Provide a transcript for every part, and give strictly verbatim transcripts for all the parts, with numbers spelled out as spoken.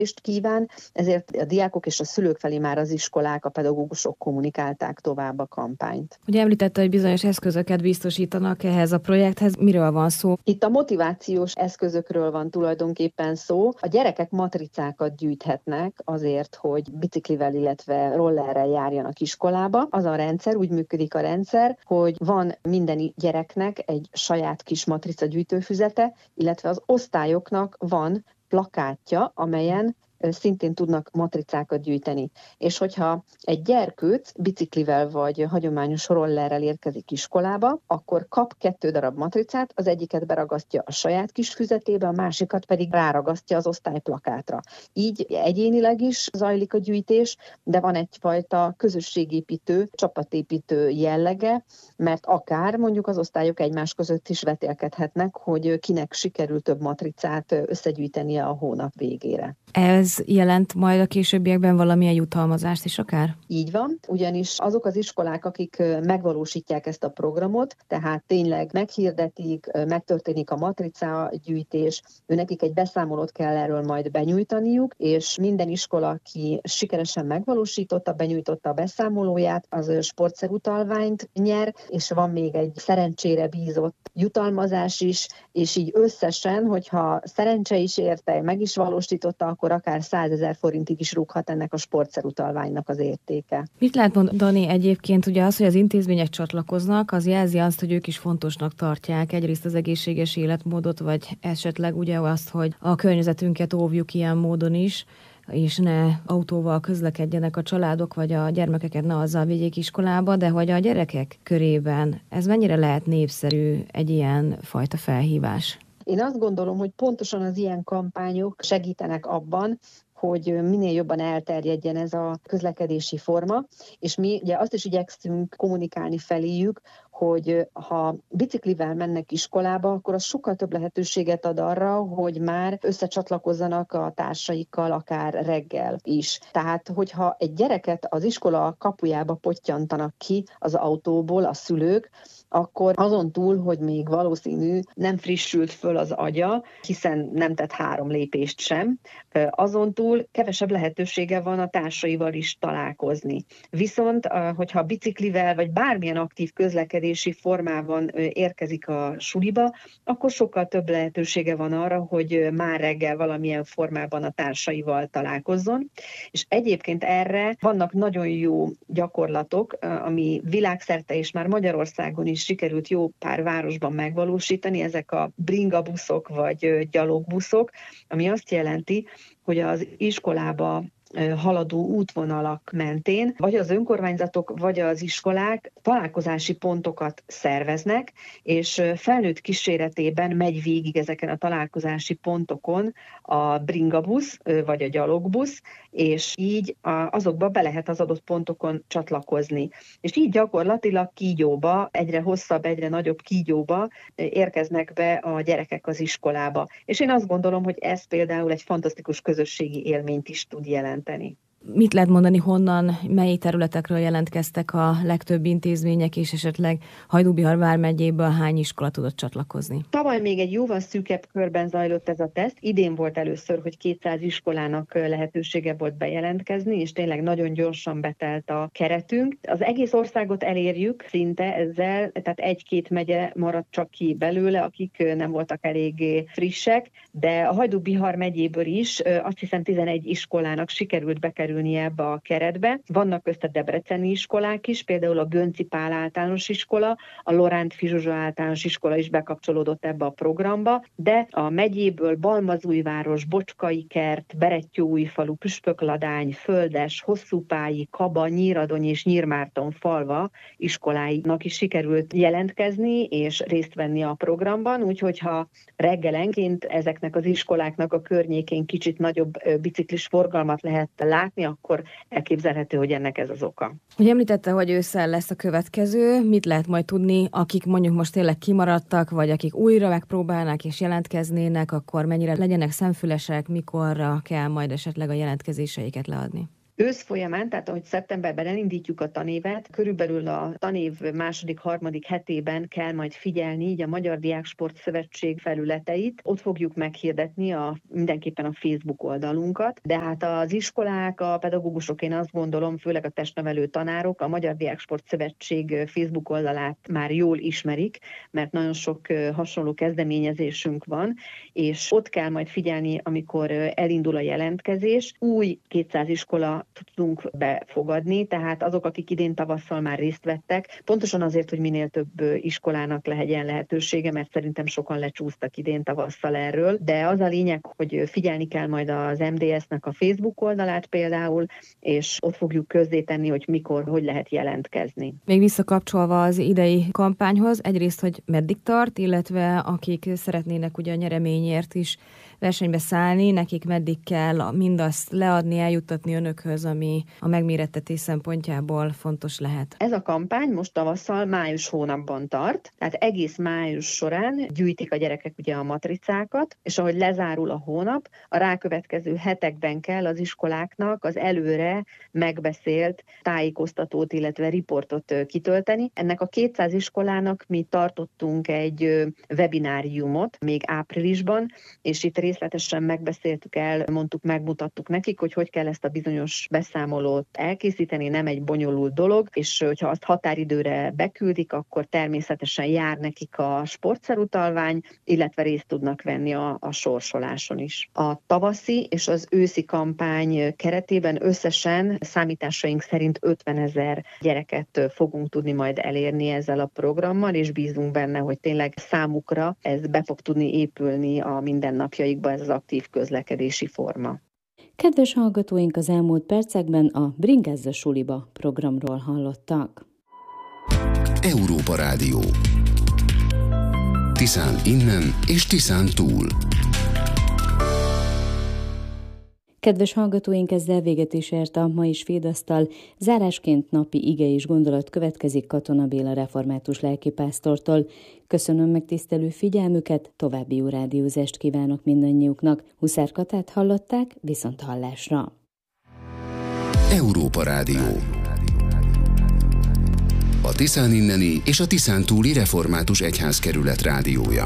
kíván, ezért a diákok és a szülők felé már az iskolák, a pedagógusok kommunikálták tovább a kampányt. Ugye említette, hogy bizonyos eszközöket biztosítanak ehhez a projekthez. Miről van szó? Itt a motivációs eszközökről van tulajdonképpen szó. A gyerekek matricákat gyűjthetnek azért, hogy biciklivel, illetve rollerrel járjanak iskolába. Az a rendszer, úgy működik a rendszer, hogy van minden gyereknek egy saját kis matrica gyűjtőfüzete, illetve az osztályoknak van plakátja, amelyen szintén tudnak matricákat gyűjteni. És hogyha egy gyerkőc biciklivel vagy hagyományos rollerrel érkezik iskolába, akkor kap kettő darab matricát, az egyiket beragasztja a saját kis füzetébe, a másikat pedig ráragasztja az osztályplakátra. Így egyénileg is zajlik a gyűjtés, de van egyfajta közösségépítő, csapatépítő jellege, mert akár mondjuk az osztályok egymás között is vetélkedhetnek, hogy kinek sikerül több matricát összegyűjtenie a hónap végére. Ez jelent majd a későbbiekben valamilyen jutalmazást is akár? Így van, ugyanis azok az iskolák, akik megvalósítják ezt a programot, tehát tényleg meghirdetik, megtörténik a matrica gyűjtés, őnekik egy beszámolót kell erről majd benyújtaniuk, és minden iskola, aki sikeresen megvalósította, benyújtotta a beszámolóját, az sportszerutalványt nyer, és van még egy szerencsére bízott jutalmazás is, és így összesen, hogyha szerencse is érte, meg is valósította, akkor akár százezer forintig is rúghat ennek a sportszerutalványnak az értéke. Mit lehet mondani egyébként, ugye az, hogy az intézmények csatlakoznak, az jelzi azt, hogy ők is fontosnak tartják egyrészt az egészséges életmódot, vagy esetleg ugye azt, hogy a környezetünket óvjuk ilyen módon is, és ne autóval közlekedjenek a családok, vagy a gyermekeket ne azzal vigyék iskolába, de hogy a gyerekek körében ez mennyire lehet népszerű egy ilyen fajta felhívás? Én azt gondolom, hogy pontosan az ilyen kampányok segítenek abban, hogy minél jobban elterjedjen ez a közlekedési forma, és mi ugye azt is igyekszünk kommunikálni feléjük, hogy ha biciklivel mennek iskolába, akkor az sokkal több lehetőséget ad arra, hogy már összecsatlakozzanak a társaikkal, akár reggel is. Tehát, hogyha egy gyereket az iskola kapujába pottyantanak ki az autóból a szülők, akkor azon túl, hogy még valószínű nem frissült föl az agya, hiszen nem tett három lépést sem, azon túl kevesebb lehetősége van a társaival is találkozni. Viszont, hogyha biciklivel vagy bármilyen aktív közlekedési formában érkezik a suliba, akkor sokkal több lehetősége van arra, hogy már reggel valamilyen formában a társaival találkozzon. És egyébként erre vannak nagyon jó gyakorlatok, ami világszerte és már Magyarországon is sikerült jó pár városban megvalósítani, ezek a bringabuszok vagy gyalogbuszok, ami azt jelenti, hogy az iskolába haladó útvonalak mentén, vagy az önkormányzatok, vagy az iskolák találkozási pontokat szerveznek, és felnőtt kíséretében megy végig ezeken a találkozási pontokon a bringabusz, vagy a gyalogbusz, és így azokba be lehet az adott pontokon csatlakozni. És így gyakorlatilag kígyóba, egyre hosszabb, egyre nagyobb kígyóba érkeznek be a gyerekek az iskolába. És én azt gondolom, hogy ez például egy fantasztikus közösségi élményt is tud jelenteni. Mit lehet mondani, honnan, mely területekről jelentkeztek a legtöbb intézmények, és esetleg Hajdú-Bihar vármegyéből hány iskola tudott csatlakozni? Tavaly még egy jóval szűkebb körben zajlott ez a teszt. Idén volt először, hogy kétszáz iskolának lehetősége volt bejelentkezni, és tényleg nagyon gyorsan betelt a keretünk. Az egész országot elérjük szinte ezzel, tehát egy-két megye maradt csak ki belőle, akik nem voltak eléggé frissek, de a Hajdú-Bihar megyéből is azt hiszem tizenegy iskolának sikerült bekerülni ebbe a keretbe. Vannak közt a debreceni iskolák is, például a Gönci Pál általános iskola, a Loránd Fizsuzsa általános iskola is bekapcsolódott ebbe a programba, de a megyéből Balmazújváros, Bocskai Kert, Berettyóújfalu, Püspökladány, Földes, Hosszúpályi, Kaba, Nyíradony és Nyírmárton falva iskoláinak is sikerült jelentkezni és részt venni a programban, úgyhogy ha reggelenként ezeknek az iskoláknak a környékén kicsit nagyobb biciklis forgalmat lehet látni, akkor elképzelhető, hogy ennek ez az oka. Ugye említette, hogy ősszel lesz a következő, mit lehet majd tudni, akik mondjuk most tényleg kimaradtak, vagy akik újra megpróbálnak és jelentkeznének, akkor mennyire legyenek szemfülesek, mikorra kell majd esetleg a jelentkezéseiket leadni? Ősz folyamán, tehát ahogy szeptemberben elindítjuk a tanévet, körülbelül a tanév második, harmadik hetében kell majd figyelni így a Magyar Diáksport Szövetség felületeit. Ott fogjuk meghirdetni a, mindenképpen a Facebook oldalunkat, de hát az iskolák, a pedagógusok, én azt gondolom, főleg a testnevelő tanárok a Magyar Diáksport Szövetség Facebook oldalát már jól ismerik, mert nagyon sok hasonló kezdeményezésünk van, és ott kell majd figyelni, amikor elindul a jelentkezés. Új kétszáz iskola tudunk befogadni, tehát azok, akik idén tavasszal már részt vettek, pontosan azért, hogy minél több iskolának legyen lehetősége, mert szerintem sokan lecsúsztak idén tavasszal erről, de az a lényeg, hogy figyelni kell majd az em dé es-nek a Facebook oldalát például, és ott fogjuk közzétenni, hogy mikor, hogy lehet jelentkezni. Még visszakapcsolva az idei kampányhoz, egyrészt, hogy meddig tart, illetve akik szeretnének ugye a nyereményért is versenybe szállni, nekik meddig kell mindazt leadni, eljuttatni önökhöz, ami a megmérettetés szempontjából fontos lehet. Ez a kampány most tavasszal május hónapban tart, tehát egész május során gyűjtik a gyerekek ugye a matricákat, és ahogy lezárul a hónap, a rákövetkező hetekben kell az iskoláknak az előre megbeszélt tájékoztatót, illetve riportot kitölteni. Ennek a kétszáz iskolának mi tartottunk egy webináriumot még áprilisban, és itt részletesen megbeszéltük el, mondtuk, megmutattuk nekik, hogy hogy kell ezt a bizonyos beszámolót elkészíteni, nem egy bonyolult dolog, és hogyha azt határidőre beküldik, akkor természetesen jár nekik a sportszerutalvány, illetve részt tudnak venni a, a sorsoláson is. A tavaszi és az őszi kampány keretében összesen számításaink szerint ötvenezer gyereket fogunk tudni majd elérni ezzel a programmal, és bízunk benne, hogy tényleg számukra ez be fog tudni épülni a mindennapjaikba, ez az aktív közlekedési forma. Kedves hallgatóink, az elmúlt percekben a Bringázz a suliba programról hallottak. Európa Rádió. Tiszán innen és Tiszán túl. Kedves hallgatóink, ezzel véget is ért a mai Svédasztal. Zárásként napi ige és gondolat következik Katona Béla református lelkipásztortól. Köszönöm megtisztelő figyelmüket, további jó rádiózást kívánok mindannyiuknak. Huszár Katát hallották, viszont hallásra. Európa Rádió. A Tiszán inneni és a Tiszán túli református egyházkerület rádiója.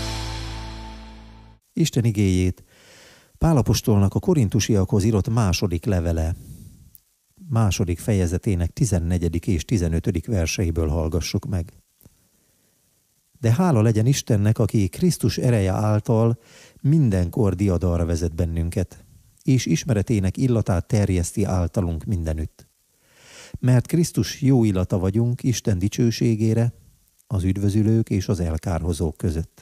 Isten igéjét Pál apostolnak a korintusiakhoz írott második levele, második fejezetének tizennegyedik és tizenötödik verseiből hallgassuk meg. De hála legyen Istennek, aki Krisztus ereje által mindenkor diadalra vezet bennünket, és ismeretének illatát terjeszti általunk mindenütt. Mert Krisztus jó illata vagyunk Isten dicsőségére, az üdvözülők és az elkárhozók között.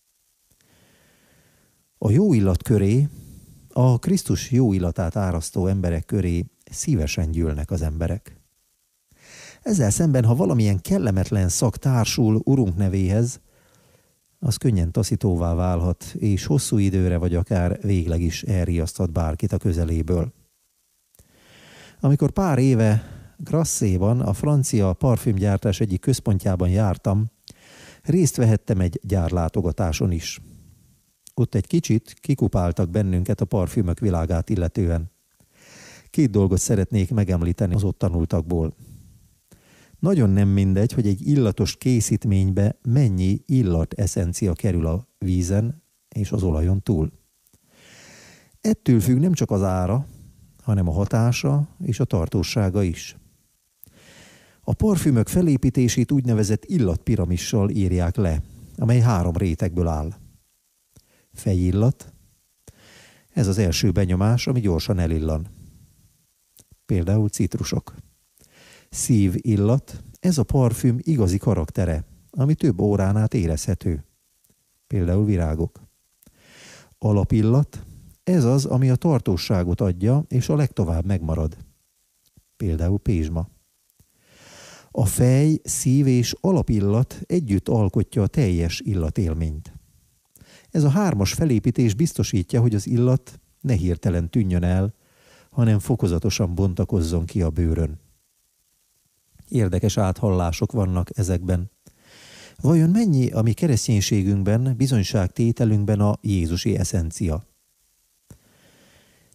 A jó illat köré, a Krisztus jó illatát árasztó emberek köré szívesen gyűlnek az emberek. Ezzel szemben, ha valamilyen kellemetlen szag társul Urunk nevéhez, az könnyen taszítóvá válhat, és hosszú időre vagy akár végleg is elriaszthat bárkit a közeléből. Amikor pár éve Grasszéban, a francia parfümgyártás egyik központjában jártam, részt vehettem egy gyárlátogatáson is. Ott egy kicsit kikupáltak bennünket a parfümök világát illetően. Két dolgot szeretnék megemlíteni az ott tanultakból. Nagyon nem mindegy, hogy egy illatos készítménybe mennyi illat eszencia kerül a vízen és az olajon túl. Ettől függ nem csak az ára, hanem a hatása és a tartósága is. A parfümök felépítését úgynevezett illatpiramissal írják le, amely három rétegből áll. Fejillat, ez az első benyomás, ami gyorsan elillan. Például citrusok. Szívillat, ez a parfüm igazi karaktere, ami több órán át érezhető. Például virágok. Alapillat, ez az, ami a tartóságot adja, és a legtovább megmarad. Például pézsma. A fej, szív és alapillat együtt alkotja a teljes illatélményt. Ez a hármas felépítés biztosítja, hogy az illat ne hirtelen tűnjön el, hanem fokozatosan bontakozzon ki a bőrön. Érdekes áthallások vannak ezekben. Vajon mennyi a mi kereszténységünkben, bizonyságtételünkben a jézusi eszencia?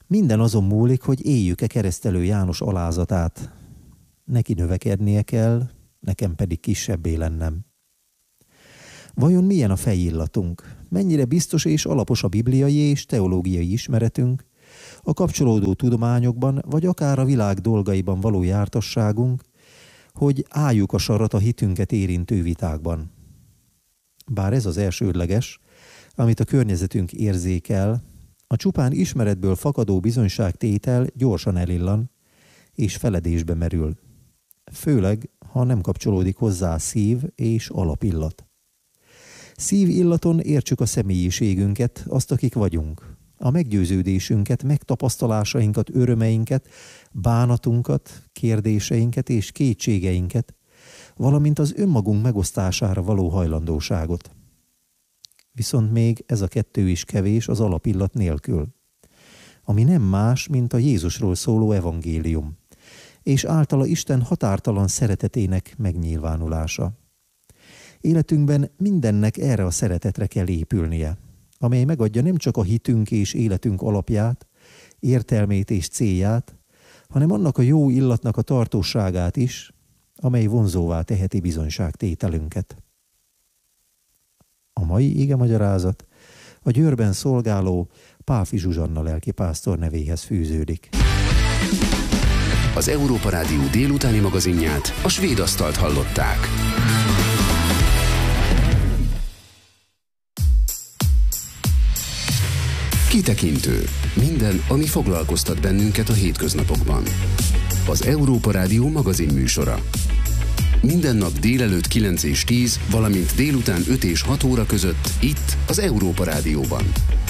Minden azon múlik, hogy éljük-e Keresztelő János alázatát. Neki növekednie kell, nekem pedig kisebbé lennem. Vajon milyen a fejillatunk? Mennyire biztos és alapos a bibliai és teológiai ismeretünk, a kapcsolódó tudományokban, vagy akár a világ dolgaiban való jártasságunk, hogy álljuk a sarat a hitünket érintő vitákban. Bár ez az elsődleges, amit a környezetünk érzékel, a csupán ismeretből fakadó bizonyságtétel gyorsan elillan, és feledésbe merül. Főleg, ha nem kapcsolódik hozzá szív és alapillat. Szívillaton értsük a személyiségünket, azt, akik vagyunk, a meggyőződésünket, megtapasztalásainkat, örömeinket, bánatunkat, kérdéseinket és kétségeinket, valamint az önmagunk megosztására való hajlandóságot. Viszont még ez a kettő is kevés az alapillat nélkül, ami nem más, mint a Jézusról szóló evangélium, és általa Isten határtalan szeretetének megnyilvánulása. Életünkben mindennek erre a szeretetre kell épülnie, amely megadja nem csak a hitünk és életünk alapját, értelmét és célját, hanem annak a jó illatnak a tartóságát is, amely vonzóvá teheti bizonyságtételünket. A mai igemagyarázat a Győrben szolgáló Páfi Zsuzsanna lelkipásztor nevéhez fűződik. Az Európa Rádió délutáni magazinját, a Svéd Asztalt hallották. Kitekintő. Minden, ami foglalkoztat bennünket a hétköznapokban. Az Európa Rádió magazin műsora. Minden nap délelőtt kilenc és tíz, valamint délután öt és hat óra között itt az Európa Rádióban.